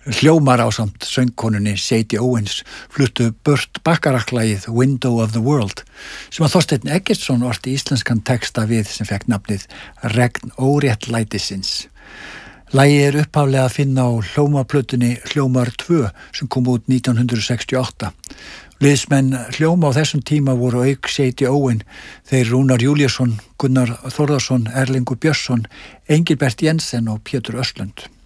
Hljómar ásamt söngkonunni Sadie Owens fluttu Burt Bacharach-lagið Window of the World sem að Þorsteinn Eggertsson orti íslenskan texta við sem fekk nafnið Regn óréttlætisins. Lagið upphaflega að finna á hljómaplötunni Hljómar 2 sem kom út 1968. Liðsmenn hljóma á þessum tíma voru auk Sadie Owen, þeir Rúnar Júlíusson, Gunnar Þórðarsson, Erlingur Björnsson, Engilbert Jensen og Pétur Östlund.